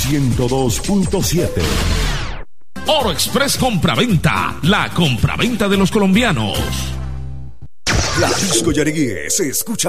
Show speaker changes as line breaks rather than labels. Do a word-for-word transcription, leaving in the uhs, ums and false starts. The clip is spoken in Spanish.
ciento dos punto siete.
Oro Express Compraventa, la compraventa de los colombianos.
La Disco Yariguí se escucha